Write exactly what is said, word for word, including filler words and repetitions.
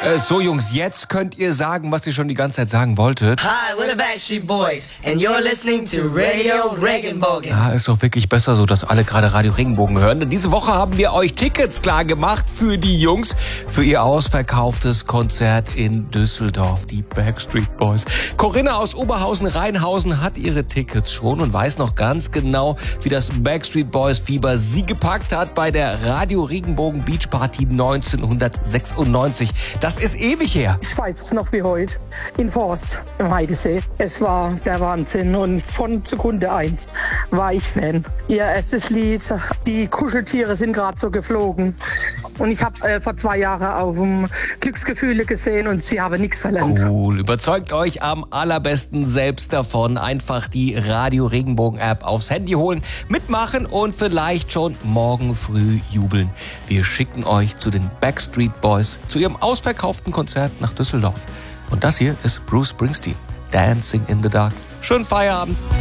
Äh, so Jungs, jetzt könnt ihr sagen, was ihr schon die ganze Zeit sagen wolltet. Hi, we're the Backstreet Boys and you're listening to Radio Regenbogen. Ja, ist doch wirklich besser so, dass alle gerade Radio Regenbogen hören. Denn diese Woche haben wir euch Tickets klar gemacht für die Jungs, für ihr ausverkauftes Konzert in Düsseldorf, die Backstreet Boys. Corinna aus Oberhausen-Rheinhausen hat ihre Tickets schon und weiß noch ganz genau, wie das Backstreet Boys Fieber sie gepackt hat bei der Radio Regenbogen Beach Party neunzehnhundertsechsundneunzig. Das ist ewig her. Ich weiß es noch wie heute. In Forst im Heidesee. Es war der Wahnsinn und von Sekunde eins war ich Fan. Ihr erstes Lied, die Kuscheltiere sind gerade so geflogen. Und ich habe es äh, vor zwei Jahren auf dem Glücksgefühle gesehen und sie haben nichts verlernt. Cool. Überzeugt euch am allerbesten selbst davon. Einfach die Radio Regenbogen App aufs Handy holen, mitmachen und vielleicht schon morgen früh jubeln. Wir schicken euch zu den Backstreet Boys zu ihrem ausverkauften Konzert nach Düsseldorf. Und das hier ist Bruce Springsteen, Dancing in the Dark. Schönen Feierabend.